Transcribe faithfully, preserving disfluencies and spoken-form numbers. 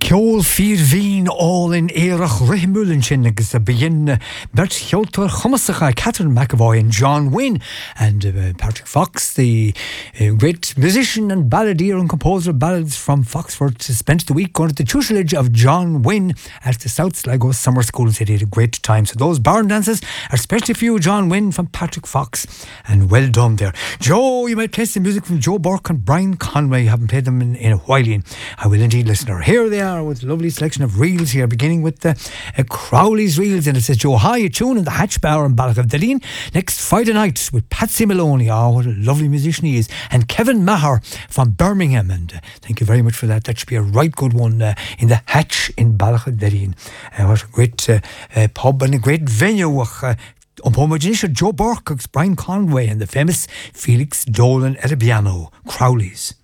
Ceol fír bhín all in éireach rithmúlann sin agus a bhíon Bert Cheoltar Chumasacha, Catherine McAvoy and John Wynne, and uh, Patrick Fox, the uh, great musician and balladeer and composer of ballads from Foxford, spent the week going to the tutelage of John Wynne at the South Sligo Summer School and said he had a great time. So those barn dances are especially for you, John Wynne, from Patrick Fox, and well done there. Joe, you might play some music from Joe Burke and Brian Conway. You haven't played them in, in a while, Ian. I will indeed, listener. Here they are with a lovely selection of reels here, beginning with the uh, Crowley's reels, and it says Joe High, a tune in the Hatch Bar in Ballycadilleen next Friday night with Patsy Maloney. Oh, what a lovely musician he is, and Kevin Maher from Birmingham, and uh, thank you very much for that. That should be a right good one uh, in the Hatch in Ballycadilleen. Uh, what a great uh, uh, pub and a great venue. Uh, On Pomaginician Joe Burke, Brian Conway and the famous Felix Dolan at a piano. Crowley's.